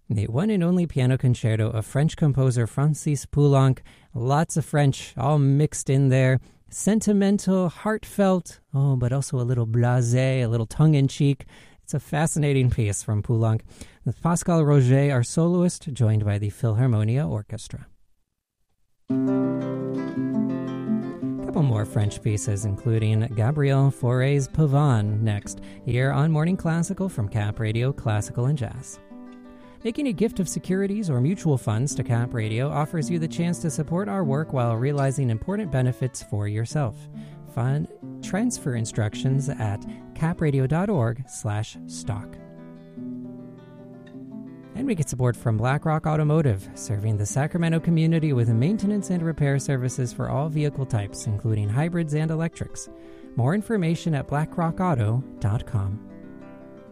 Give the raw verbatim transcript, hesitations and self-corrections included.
the one and only piano concerto of French composer Francis Poulenc. Lots of French, all mixed in there. Sentimental, heartfelt, oh, but also a little blasé, a little tongue-in-cheek. It's a fascinating piece from Poulenc, with Pascal Roger, our soloist, joined by the Philharmonia Orchestra. A couple more French pieces, including Gabriel Fauré's Pavane next, here on Morning Classical from Cap Radio Classical and Jazz. Making a gift of securities or mutual funds to Cap Radio offers you the chance to support our work while realizing important benefits for yourself. Fund transfer instructions at capradio.org slash stock. And we get support from BlackRock Automotive, serving the Sacramento community with maintenance and repair services for all vehicle types, including hybrids and electrics. More information at black rock auto dot com.